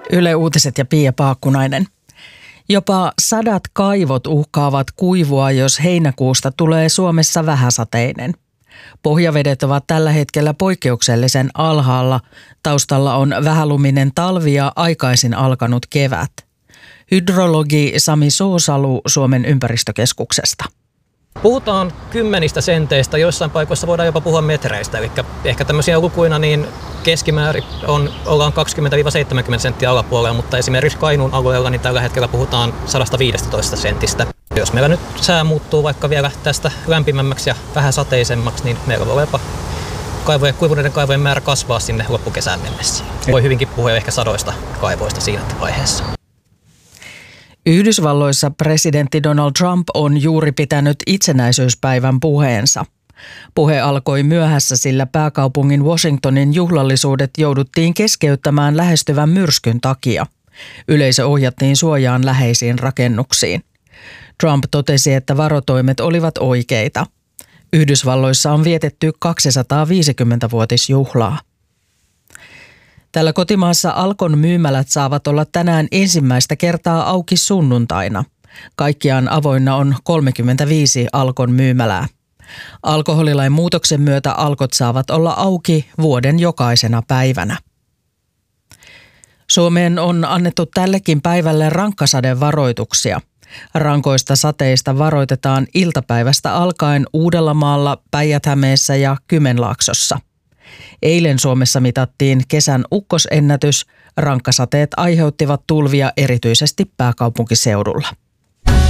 Yle Uutiset ja Pia Paakkunainen. Jopa 100 kaivot uhkaavat kuivua, jos heinäkuusta tulee Suomessa vähäsateinen. Pohjavedet ovat tällä hetkellä poikkeuksellisen alhaalla. Taustalla on vähäluminen talvi ja aikaisin alkanut kevät. Hydrologi Sami Soosalu Suomen ympäristökeskuksesta. Puhutaan kymmenistä senteistä, joissain paikoissa voidaan jopa puhua metreistä. Eli ehkä tämmöisiä lukuina niin keskimäärin ollaan 20-70 senttiä alapuolella, mutta esimerkiksi Kainuun alueella niin tällä hetkellä puhutaan 115 sentistä. Jos meillä nyt sää muuttuu vaikka vielä tästä lämpimämmäksi ja vähän sateisemmaksi, niin meillä voi jopa kuivuneiden kaivojen määrä kasvaa sinne loppukesään mennessä. Voi hyvinkin puhua ehkä 100 kaivoista siinä vaiheessa. Yhdysvalloissa presidentti Donald Trump on juuri pitänyt itsenäisyyspäivän puheensa. Puhe alkoi myöhässä, sillä pääkaupungin Washingtonin juhlallisuudet jouduttiin keskeyttämään lähestyvän myrskyn takia. Yleisö ohjattiin suojaan läheisiin rakennuksiin. Trump totesi, että varotoimet olivat oikeita. Yhdysvalloissa on vietetty 250-vuotisjuhlaa. Täällä kotimaassa Alkon myymälät saavat olla tänään ensimmäistä kertaa auki sunnuntaina. Kaikkiaan avoinna on 35 Alkon myymälää. Alkoholilain muutoksen myötä Alkot saavat olla auki vuoden jokaisena päivänä. Suomeen on annettu tällekin päivälle rankkasadevaroituksia. Rankoista sateista varoitetaan iltapäivästä alkaen Uudellamaalla, Päijät-Hämeessä ja Kymenlaaksossa. Eilen Suomessa mitattiin kesän ukkosennätys. Rankkasateet aiheuttivat tulvia erityisesti pääkaupunkiseudulla.